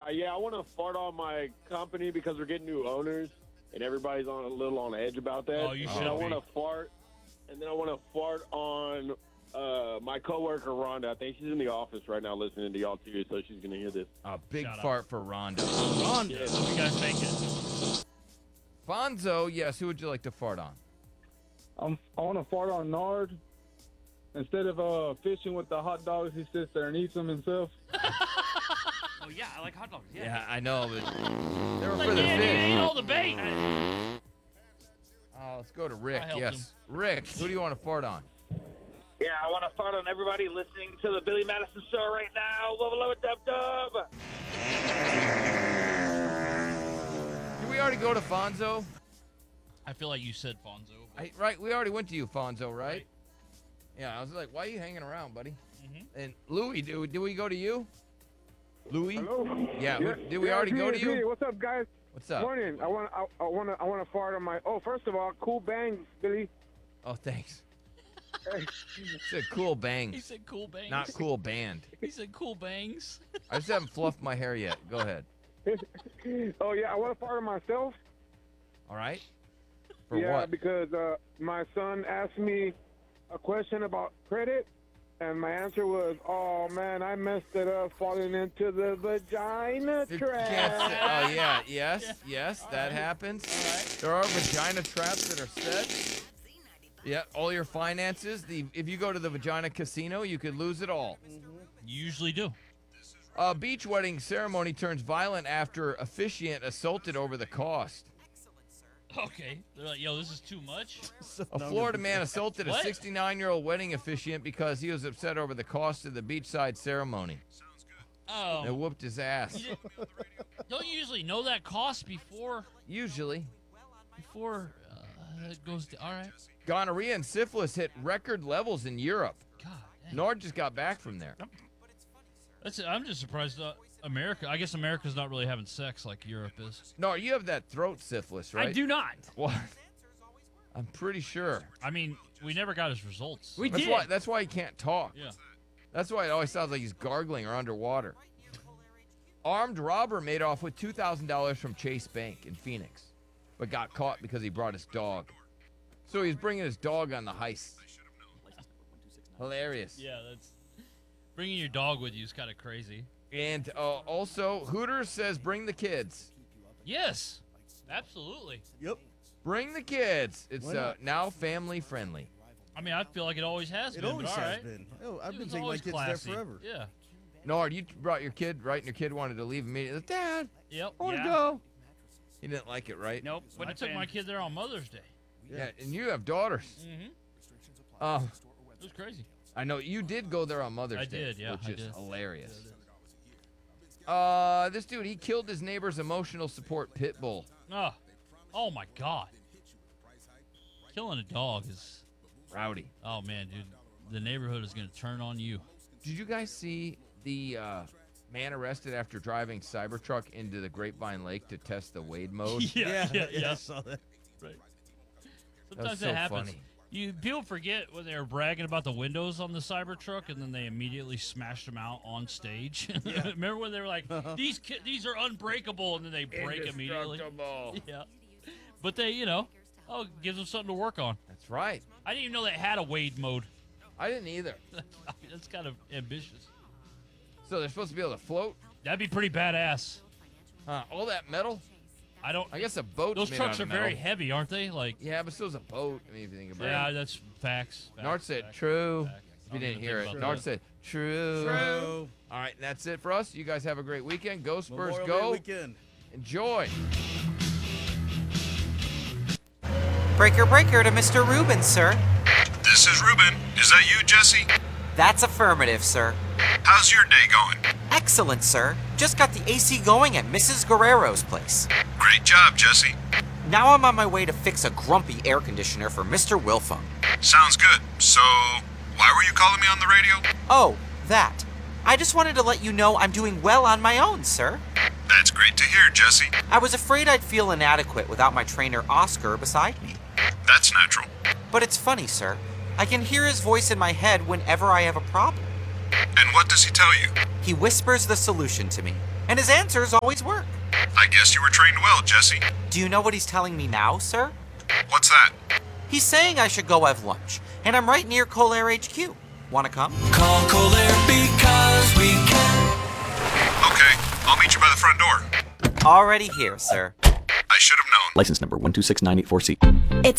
Yeah, I want to fart on my company because we're getting new owners, and everybody's a little on edge about that. Oh, you should I want to fart, and then I want to fart on my coworker Rhonda. I think she's in the office right now listening to y'all too, so she's gonna hear this. A big Shout fart for Rhonda. Rhonda. Yeah, hope you guys make it. Fonzo, yes. Who would you like to fart on? I want to fart on Nard. Instead of fishing with the hot dogs, he sits there and eats them himself. Oh, yeah, I like hot dogs. Yeah. Yeah, I know, but they were Like, for the yeah, you ate fish. all the bait. Let's go to Rick. I helped Yes, him. Rick. Who do you want to fart on? Yeah, I want to fart on everybody listening to the Billy Madison Show right now. Love it, dub. Did we already go to Fonzo? I feel like you said Fonzo. but- Right, we already went to you, Fonzo, right? Yeah, I was like, why are you hanging around, buddy? Mhm. And Louis, did we go to you? Louis? Hello? Yeah, did we already go to you? What's up, guys? What's up? Morning. I want to fart on my. Oh, first of all, cool bangs, Billy. Oh, thanks. Said cool bangs. He said cool bangs. Not cool band. He said cool bangs. I just haven't fluffed my hair yet. Go ahead. Oh yeah, I want to fart on myself. All right? For yeah, what? because my son asked me a question about credit, and my answer was, "Oh man, I messed it up, falling into the vagina You trap." can't say- oh, yeah. Yes, that happens. There are vagina traps that are set. Yeah, all your finances. If you go to the vagina casino, you could lose it all. You usually do. Beach wedding ceremony turns violent after officiant assaulted over the cost. Okay. They're like, yo, this is too much. A Florida man assaulted a What? 69-year-old wedding officiant because he was upset over the cost of the beachside ceremony. Oh. It whooped his ass. Don't you usually know that cost before Usually. it goes to, all right. Gonorrhea and syphilis hit record levels in Europe. God dang. Nord just got back from there. I'm just surprised America. I guess America's not really having sex like Europe is. Nord, you have that throat syphilis, right? I do not. What? I'm pretty sure. I mean, we never got his results. We did. That's why he can't talk. Yeah. That's why it always sounds like he's gargling or underwater. Armed robber made off with $2,000 from Chase Bank in Phoenix, but got caught because he brought his dog. So he's bringing his dog on the heist. Hilarious. Yeah, that's bringing your dog with you is kind of crazy. And also, Hooters says bring the kids. Yes, absolutely. Yep. Bring the kids. It's Why not? now family friendly. I mean, I feel like it always has It been. always but all has right. been. Oh, I've It been was taking my always kids classy. there forever. Yeah. Nord, you brought your kid, right? And your kid wanted to leave immediately. Dad, Yep. I want to Yeah. go. He didn't like it, right? Nope. I Wasn't a took fan. my kid there on Mother's Day. Yeah, and you have daughters. Mm-hmm. It was crazy. I know you did go there on Mother's I Day. did, yeah, Which I is did. hilarious. This dude, he killed his neighbor's emotional support pit bull. Oh my God. Killing a dog is rowdy. Oh man, dude, the neighborhood is gonna turn on you. Did you guys see the man arrested after driving Cybertruck into the Grapevine Lake to test the Wade mode? Yeah. I saw that. Right. That was Sometimes so that happens. funny. People forget when they were bragging about the windows on the Cybertruck, and then they immediately smashed them out on stage. Remember when they were like, "These are unbreakable," and then they break immediately. Indestructible. Yeah, but they, gives them something to work on. That's right. I didn't even know they had a Wade mode. I didn't either. That's kind of ambitious. So they're supposed to be able to float? That'd be pretty badass. All that metal? I guess a boat. Those trucks are very heavy, aren't they? Like, yeah, but so's a boat. I mean, if you think about it. yeah, that's facts. Nard said true. facts. If you I'm didn't gonna hear think it, about Nard that. said true. True. All right, and that's it for us. You guys have a great weekend. Go Spurs, Memorial go. Day weekend. Enjoy. Breaker to Mr. Rubin, sir. This is Ruben. Is that you, Jesse? That's affirmative, sir. How's your day going? Excellent, sir. Just got the AC going at Mrs. Guerrero's place. Great job, Jesse. Now I'm on my way to fix a grumpy air conditioner for Mr. Wilfo. Sounds good. So, why were you calling me on the radio? Oh, that. I just wanted to let you know I'm doing well on my own, sir. That's great to hear, Jesse. I was afraid I'd feel inadequate without my trainer Oscar beside me. That's natural. But it's funny, sir. I can hear his voice in my head whenever I have a problem. And what does he tell you? He whispers the solution to me, and his answers always work. I guess you were trained well, Jesse. Do you know what he's telling me now, sir? What's that? He's saying I should go have lunch, and I'm right near Colair HQ. Wanna come? Call Colair because we can. Okay, I'll meet you by the front door. Already here, sir. I should have known. License number 126984C. It's